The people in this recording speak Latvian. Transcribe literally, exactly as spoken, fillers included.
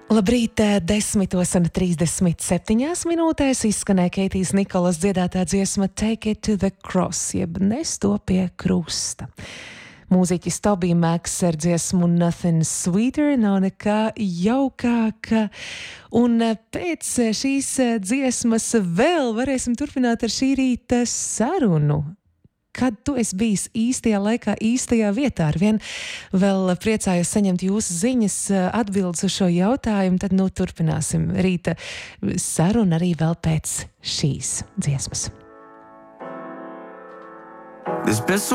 Labrīt, desmitos un trīsdesmit septiņās minūtēs izskanēja Keitijas Nikolas dziedātā dziesma Take it to the cross, jeb nes to pie krusta. Mūziķis Toby Macs ar dziesmu Nothing Sweeter, nav nekā jaukāka. Un pēc šīs dziesmas vēl varēsim turpināt ar šī rīta sarunu. Kad tu esi bijis īstajā laikā, īstajā vietā, ar vien vēl priecājos saņemt jūsu ziņas, atbildes uz šo jautājumu, tad nu turpināsim rīta sarunu arī vēl pēc šīs dziesmas.